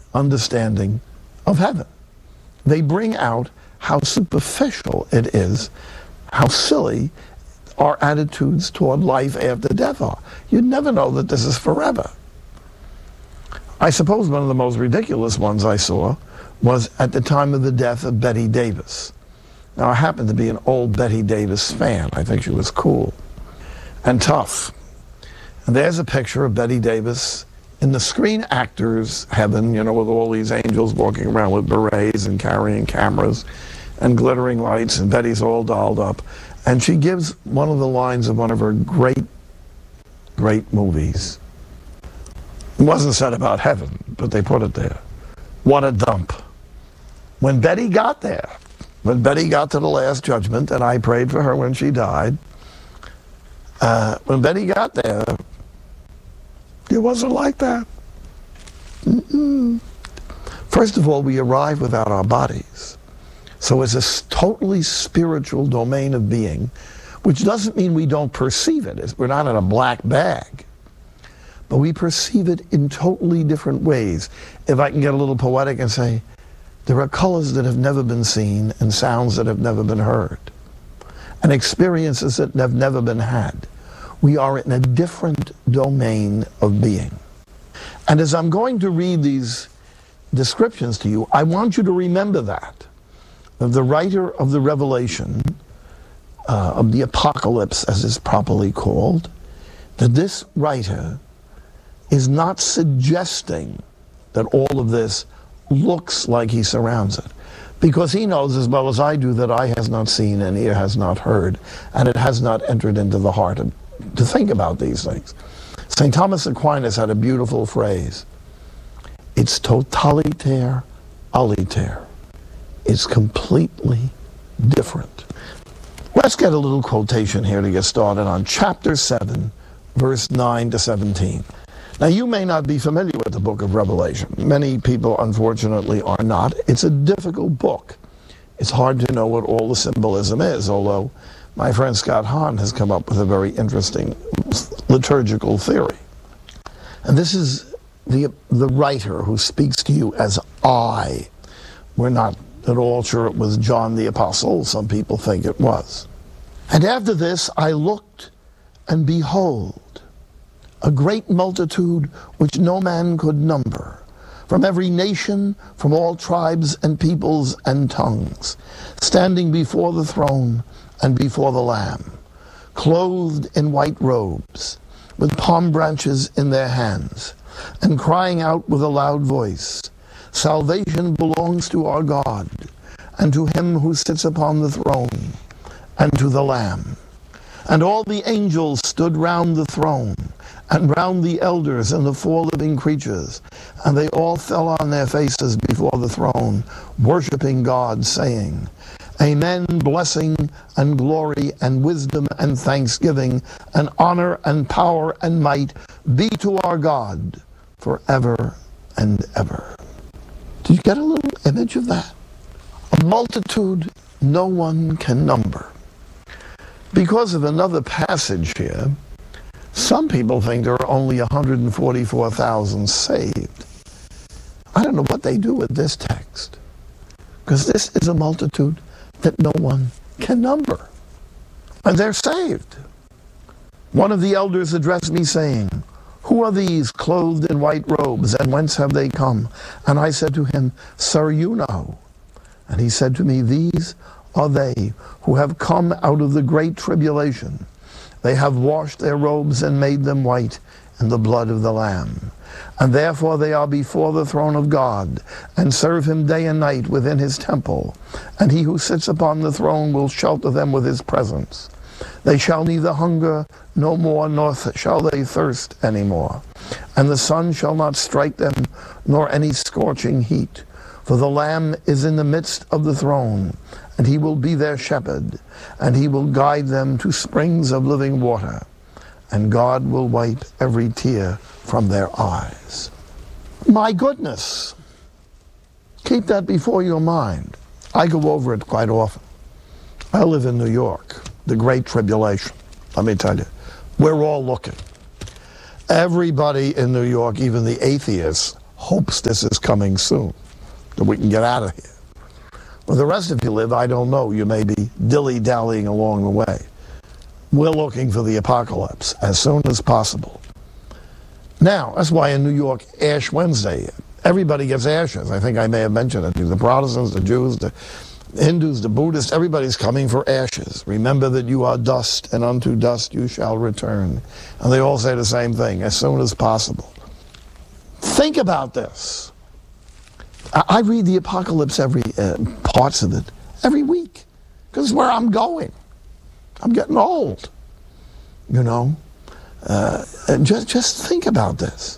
understanding of heaven. They bring out how superficial it is, how silly our attitudes toward life after death are. You'd never know that this is forever. I suppose one of the most ridiculous ones I saw was at the time of the death of Betty Davis. Now, I happen to be an old Betty Davis fan. I think she was cool and tough. And there's a picture of Betty Davis in the Screen Actors heaven, you know, with all these angels walking around with berets and carrying cameras and glittering lights, and Betty's all dolled up. And she gives one of the lines of one of her great movies. It wasn't said about heaven, but they put it there. What a dump. When Betty got there, when Betty got to the Last Judgment, and I prayed for her when she died, when Betty got there, it wasn't like that. First of all, we arrive without our bodies. So it's a totally spiritual domain of being, which doesn't mean we don't perceive it. We're not in a black bag. But we perceive it in totally different ways. If I can get a little poetic and say, there are colors that have never been seen, and sounds that have never been heard, and experiences that have never been had. We are in a different domain of being. And as I'm going to read these descriptions to you, I want you to remember that the writer of the Revelation, of the Apocalypse as it's properly called, that this writer is not suggesting that all of this looks like he surrounds it. Because he knows as well as I do that eye has not seen and ear has not heard, and it has not entered into the heart to think about these things. St. Thomas Aquinas had a beautiful phrase. It's totaliter aliter. It's completely different. Let's get a little quotation here to get started on chapter 7, verse 9 to 17. Now, you may not be familiar with the book of Revelation. Many people, unfortunately, are not. It's a difficult book. It's hard to know what all the symbolism is, although my friend Scott Hahn has come up with a very interesting liturgical theory. And this is the writer who speaks to you as I. We're not at all sure it was John the Apostle. Some people think it was. And after this I looked, and behold, a great multitude which no man could number, from every nation, from all tribes and peoples and tongues, standing before the throne and before the Lamb, clothed in white robes, with palm branches in their hands, and crying out with a loud voice, Salvation belongs to our God, and to him who sits upon the throne, and to the Lamb. And all the angels stood round the throne, and round the elders and the four living creatures, and they all fell on their faces before the throne, worshiping God, saying, Amen, blessing and glory and wisdom and thanksgiving and honor and power and might be to our God forever and ever. Do you get a little image of that? A multitude no one can number. Because of another passage here, some people think there are only 144,000 saved. I don't know what they do with this text, because this is a multitude that no one can number. And they're saved. One of the elders addressed me saying, Who are these clothed in white robes, and whence have they come? And I said to him, Sir, you know. And he said to me, These are they who have come out of the great tribulation. They have washed their robes and made them white in the blood of the Lamb. And therefore they are before the throne of God, and serve him day and night within his temple. And he who sits upon the throne will shelter them with his presence. They shall neither hunger no more, nor shall they thirst any more. And the sun shall not strike them, nor any scorching heat. For the Lamb is in the midst of the throne, and he will be their shepherd, and he will guide them to springs of living water, and God will wipe every tear from their eyes. My goodness! Keep that before your mind. I go over it quite often. I live in New York, the Great Tribulation. Let me tell you, we're all looking. Everybody in New York, even the atheists, hopes this is coming soon, that we can get out of here. Well, the rest of you live, I don't know. You may be dilly-dallying along the way. We're looking for the apocalypse as soon as possible. Now, that's why in New York, Ash Wednesday, everybody gets ashes. I think I may have mentioned it. The Protestants, the Jews, the Hindus, the Buddhists, everybody's coming for ashes. Remember that you are dust, and unto dust you shall return. And they all say the same thing, as soon as possible. Think about this. I read the apocalypse, parts of it, every week, because it's where I'm going. I'm getting old, you know. Just think about this.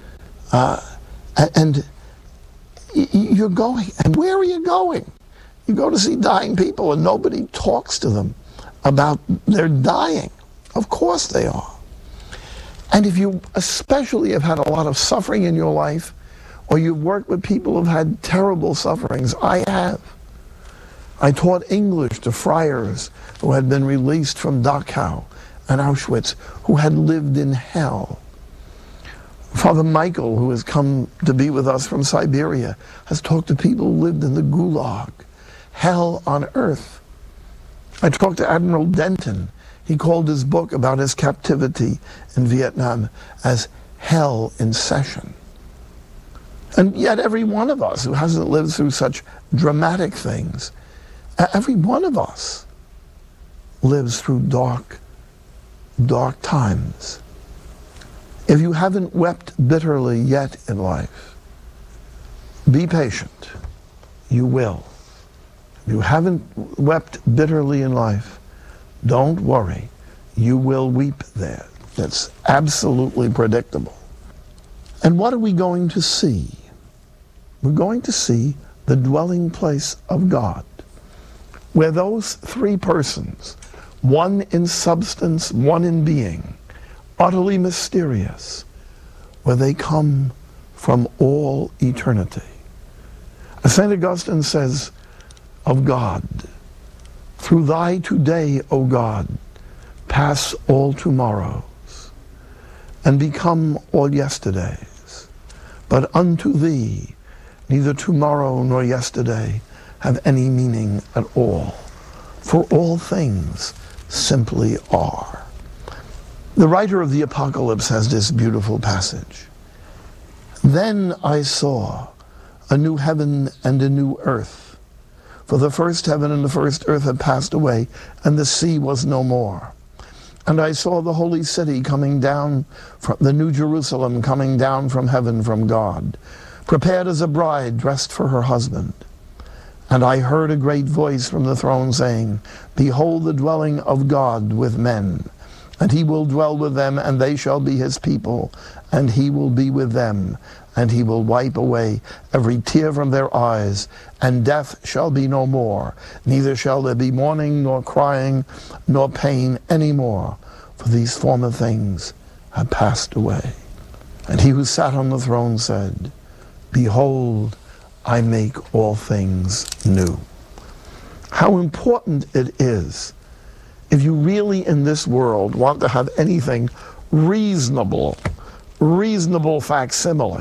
And you're going, and where are you going? You go to see dying people and nobody talks to them about their dying. Of course they are. And if you especially have had a lot of suffering in your life, or you've worked with people who've had terrible sufferings, I have. I taught English to friars who had been released from Dachau and Auschwitz, who had lived in hell. Father Michael, who has come to be with us from Siberia, has talked to people who lived in the Gulag, hell on earth. I talked to Admiral Denton. He called his book about his captivity in Vietnam as Hell in Session. And yet every one of us who hasn't lived through such dramatic things, every one of us lives through dark, dark times. If you haven't wept bitterly yet in life, be patient. You will. If you haven't wept bitterly in life, don't worry. You will weep there. That's absolutely predictable. And what are we going to see? We're going to see the dwelling place of God, where those three persons, one in substance, one in being, utterly mysterious, where they come from all eternity. St. Augustine says of God, through thy today, O God, pass all tomorrows, and become all yesterdays. But unto thee, neither tomorrow nor yesterday have any meaning at all, for all things simply are. The writer of the Apocalypse has this beautiful passage. Then I saw a new heaven and a new earth, for the first heaven and the first earth had passed away, and the sea was no more. And I saw the holy city coming down from the New Jerusalem, coming down from heaven from God, prepared as a bride dressed for her husband. And I heard a great voice from the throne saying, Behold the dwelling of God with men, and he will dwell with them, and they shall be his people, and he will be with them, and he will wipe away every tear from their eyes, and death shall be no more, neither shall there be mourning, nor crying, nor pain any more, for these former things have passed away. And he who sat on the throne said, Behold, I make all things new. How important it is, if you really in this world want to have anything reasonable facsimile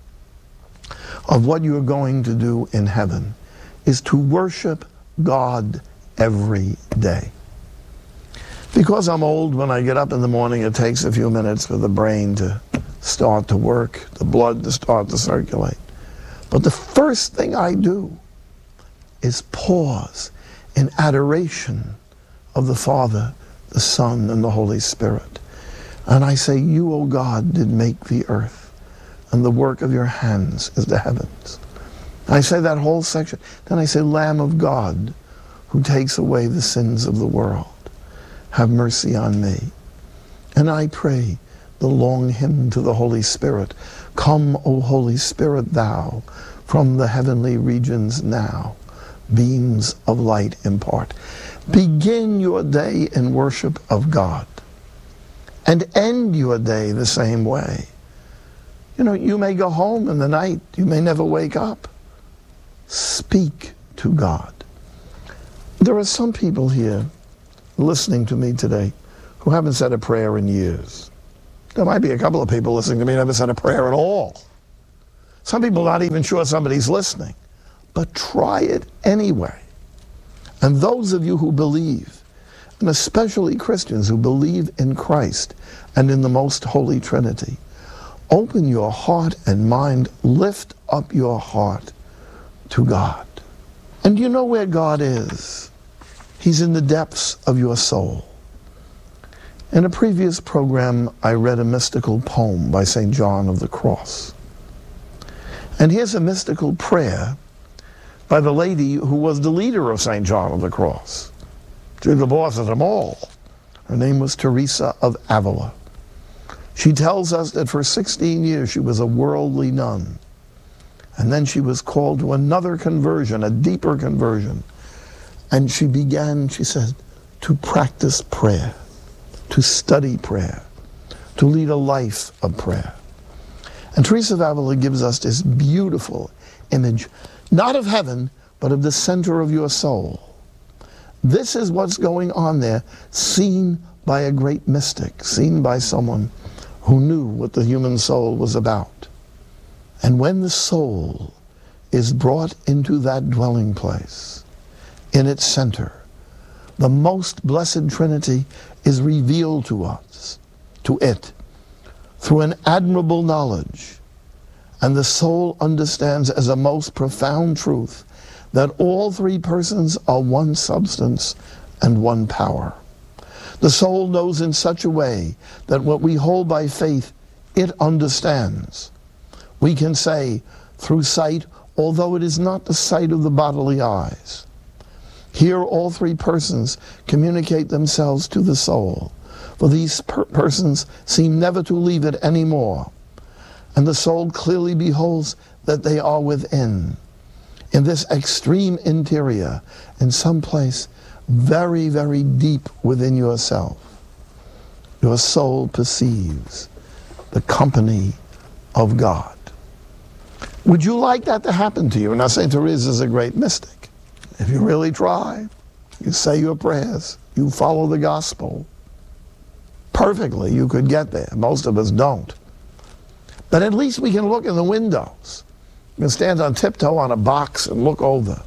of what you're going to do in heaven, is to worship God every day. Because I'm old, when I get up in the morning, it takes a few minutes for the brain to start to work, the blood to start to circulate. But the first thing I do is pause in adoration of the Father, the Son, and the Holy Spirit. And I say, You, O God, did make the earth, and the work of your hands is the heavens. I say that whole section. Then I say, Lamb of God, who takes away the sins of the world, have mercy on me. And I pray the long hymn to the Holy Spirit. Come, O Holy Spirit, thou, from the heavenly regions now, beams of light impart. Begin your day in worship of God, and end your day the same way. You know, you may go home in the night, you may never wake up. Speak to God. There are some people here listening to me today who haven't said a prayer in years. There might be a couple of people listening to me who haven't said a prayer at all. Some people are not even sure somebody's listening. But try it anyway. And those of you who believe, and especially Christians who believe in Christ and in the most holy Trinity, open your heart and mind, lift up your heart to God. And you know where God is? He's in the depths of your soul. In a previous program, I read a mystical poem by St. John of the Cross. And here's a mystical prayer by the lady who was the leader of St. John of the Cross. She was the boss of them all. Her name was Teresa of Avila. She tells us that for 16 years she was a worldly nun. And then she was called to another conversion, a deeper conversion. And she began, she said, to practice prayer, to study prayer, to lead a life of prayer. And Teresa of Avila gives us this beautiful image, not of heaven, but of the center of your soul. This is what's going on there, seen by a great mystic, seen by someone who knew what the human soul was about. And when the soul is brought into that dwelling place, in its center, the most blessed Trinity is revealed to us, to it, through an admirable knowledge. And the soul understands as a most profound truth that all three persons are one substance and one power. The soul knows in such a way that what we hold by faith, it understands. We can say through sight, although it is not the sight of the bodily eyes. Here all three persons communicate themselves to the soul, for these persons seem never to leave it anymore. And the soul clearly beholds that they are within, in this extreme interior, in some place very, very deep within yourself. Your soul perceives the company of God. Would you like that to happen to you? Now, St. Teresa is a great mystic. If you really try, you say your prayers, you follow the gospel perfectly, you could get there. Most of us don't. But at least we can look in the windows. You can stand on tiptoe on a box and look over.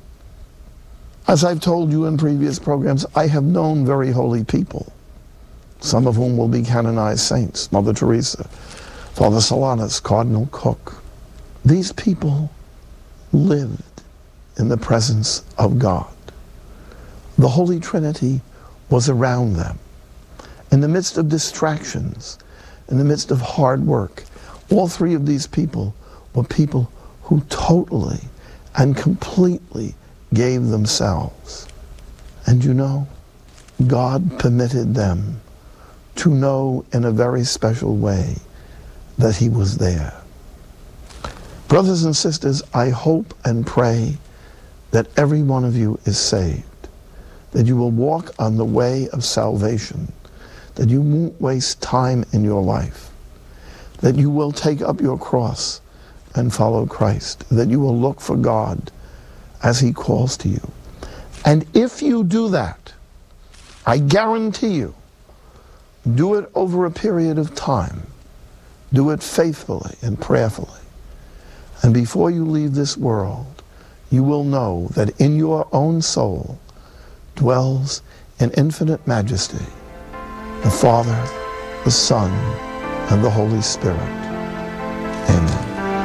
As I've told you in previous programs, I have known very holy people, some of whom will be canonized saints, Mother Teresa, Father Solanus, Cardinal Cook. These people lived in the presence of God. The Holy Trinity was around them. In the midst of distractions, in the midst of hard work, all three of these people were people who totally and completely gave themselves. And you know, God permitted them to know in a very special way that He was there. Brothers and sisters, I hope and pray that every one of you is saved, that you will walk on the way of salvation, that you won't waste time in your life, that you will take up your cross and follow Christ, that you will look for God as He calls to you. And if you do that, I guarantee you, do it over a period of time. Do it faithfully and prayerfully. And before you leave this world, you will know that in your own soul dwells in infinite majesty the Father, the Son, and the Holy Spirit. Amen.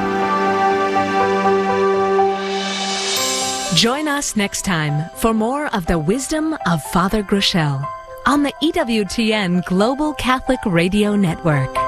Join us next time for more of the wisdom of Father Groeschel on the EWTN Global Catholic Radio Network.